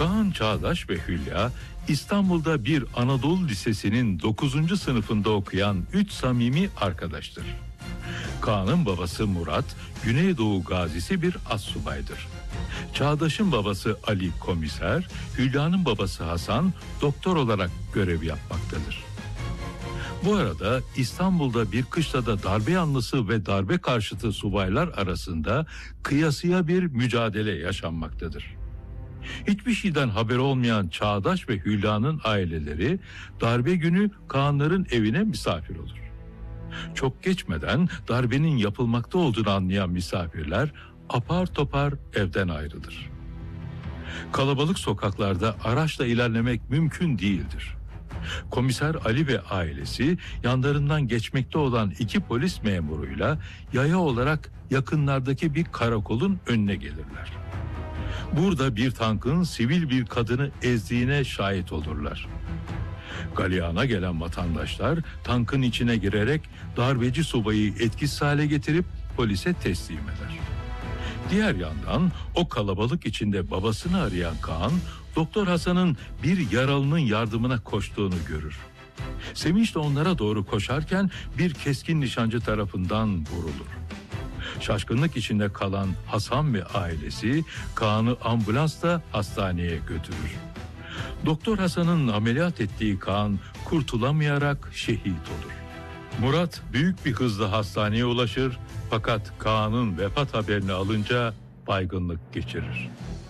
Kaan Çağdaş ve Hülya, İstanbul'da bir Anadolu Lisesi'nin 9. sınıfında okuyan 3 samimi arkadaştır. Kaan'ın babası Murat, Güneydoğu gazisi bir astsubaydır. Çağdaş'ın babası Ali komiser, Hülya'nın babası Hasan doktor olarak görev yapmaktadır. Bu arada İstanbul'da bir kışlada darbe yanlısı ve darbe karşıtı subaylar arasında kıyasıya bir mücadele yaşanmaktadır. Hiçbir şeyden haberi olmayan Çağdaş ve Hülya'nın aileleri darbe günü Kaanların evine misafir olur. Çok geçmeden darbenin yapılmakta olduğunu anlayan misafirler apar topar evden ayrılır. Kalabalık sokaklarda araçla ilerlemek mümkün değildir. Komiser Ali ve ailesi yanlarından geçmekte olan 2 polis memuruyla yaya olarak yakınlardaki bir karakolun önüne gelirler. Burada bir tankın sivil bir kadını ezdiğine şahit olurlar. Galeyana gelen vatandaşlar tankın içine girerek darbeci subayı etkisiz hale getirip polise teslim eder. Diğer yandan o kalabalık içinde babasını arayan Kaan, Doktor Hasan'ın bir yaralının yardımına koştuğunu görür. Sevinçle onlara doğru koşarken bir keskin nişancı tarafından vurulur. Şaşkınlık içinde kalan Hasan ve ailesi Kaan'ı ambulansla hastaneye götürür. Doktor Hasan'ın ameliyat ettiği Kaan kurtulamayarak şehit olur. Murat büyük bir hızla hastaneye ulaşır fakat Kaan'ın vefat haberini alınca baygınlık geçirir.